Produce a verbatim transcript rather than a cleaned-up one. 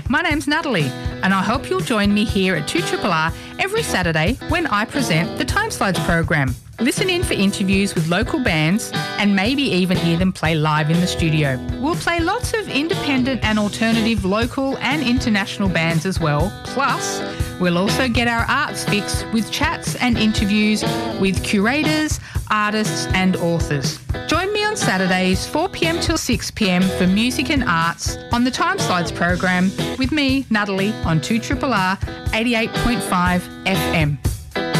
my name's Natalie, and I hope you'll join me here at two R R R every Saturday when I present the Time Slides program. Listen in for interviews with local bands and maybe even hear them play live in the studio. We'll play lots of independent and alternative local and international bands as well. Plus, we'll also get our arts fix with chats and interviews with curators, artists and authors. Join me on Saturdays four p m till six p m for music and arts on the Time Slides program with me, Natalie, on two R R R eighty-eight point five F M.